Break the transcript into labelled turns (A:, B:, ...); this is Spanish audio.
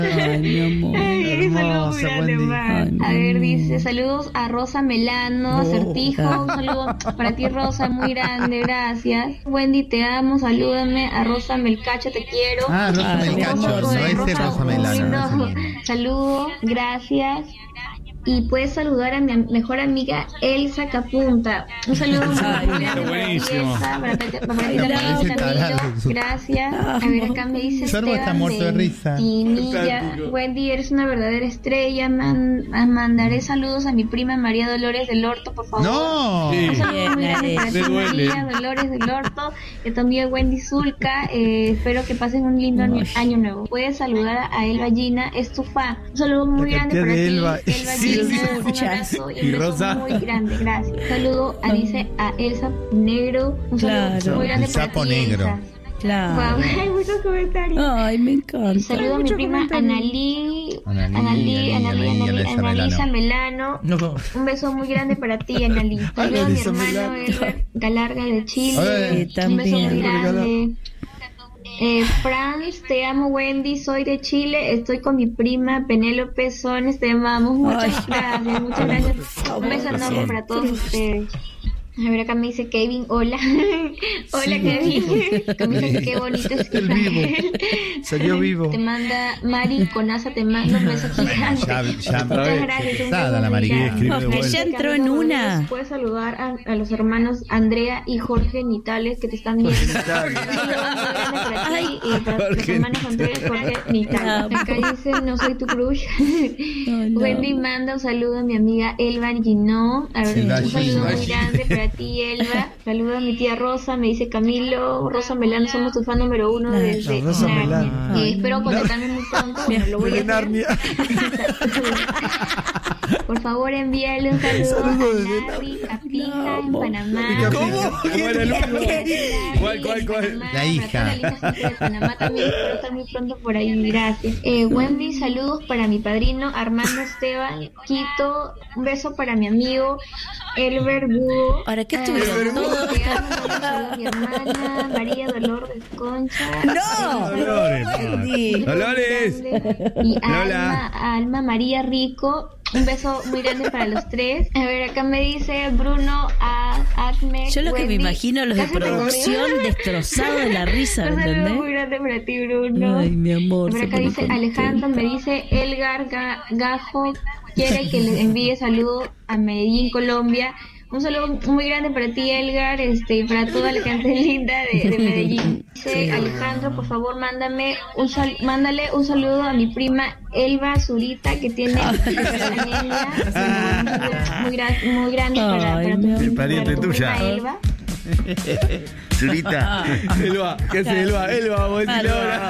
A: Ay, mi amor.
B: Ay, saludos muy grande, man. A ver, dice, saludos a Rosa Melano, Acertijo. Un saludo para ti, Rosa, muy grande, gracias. Wendy, te amo, salúdame. A Rosa Melcacho, te quiero.
C: Rosa Melcacho, no es Rosa Melano.
B: Saludo, gracias. Y puedes saludar a mi mejor amiga Elsa Capunta. Un saludo muy grande.
D: Buenísimo.
B: Para ti también, Camilo. Gracias. A ver, acá me dice
C: Sorbo está muerto de risa.
B: Wendy, eres una verdadera estrella. Mandaré saludos a mi prima María Dolores del Orto, por favor.
C: ¡No!
B: Un saludo muy grande para ti, María Dolores del Orto. Y también Wendy Zulca. Espero que pasen un lindo año nuevo. Puedes saludar a Elba Gina, es tu fan. Un saludo muy grande para ti, Elba Gina. Un abrazo y un beso muy grande, gracias. Un saludo a Elsa Negro. Un saludo muy grande para ti,
C: negro.
B: Elsa.
A: Claro.
B: Wow, hay muchos comentarios.
A: Ay, me encanta.
B: Saludo a mi prima Analisa Melano. Un beso muy grande para ti, Analí. Saludo a mi hermano Edward Galarga de Chile. Un beso muy grande. Franz, te amo. Wendy, soy de Chile, estoy con mi prima Penélope Sones, te amamos, muchas gracias. Un beso enorme para todos ustedes. A ver, acá me dice Kevin, hola. Hola, Kevin. Me dice qué bonito es
C: el vivo. Salió vivo.
B: Te manda Mari Conaza, te manda un beso gigante. Muchas gracias.
C: La Mari.
A: Ya entró en una.
B: Puedes saludar a los hermanos Andrea y Jorge Nitales que te están viendo. Ay, para los hermanos Andrea y Jorge Nitales. Acá dice, no soy tu crush. Wendy manda un saludo a mi amiga Elba Gino. A ver, un saludo muy grande para ti, Elba. Saludo a mi tía Rosa, me dice Camilo, Rosa Melano, somos tu fan número 1 desde Narnia. Espero contactarme muy pronto. Bueno, lo voy a hacer. Por favor, envíale un saludo a Larry Capija en Panamá.
D: ¿Cómo? ¿Cuál?
C: La hija.
B: De Panamá también, espero estar muy pronto por ahí, gracias. Wendy, saludos para mi padrino Armando Esteban Quito. Un beso para mi amigo Elber Budo.
A: ¿Para qué estuvieron todos?
B: A mi hermana María Dolores Concha.
A: ¡No!
D: Dolores.
B: Y Alma María Rico. Un beso muy grande para los tres. A ver, acá me dice Bruno Acme.
A: Yo lo que
B: Wendy,
A: me imagino los de producción destrozados de la risa,
B: un
A: ¿entendés?
B: saludo muy grande para ti, Bruno.
A: Ay, mi amor.
B: A ver, acá dice Alejandro, me dice Elgar Gajo. Quiere que le envíe saludo a Medellín, Colombia. Un saludo muy grande para ti, Elgar, y para toda la gente linda de Medellín. Dice Alejandro, por favor, mándale un saludo a mi prima Elba Zurita, que tiene muy grande para tu
D: pariente tuya.
B: Elba.
D: Zurita. Elba, ¿qué hace Elba? Elba, vamos a decirle ahora.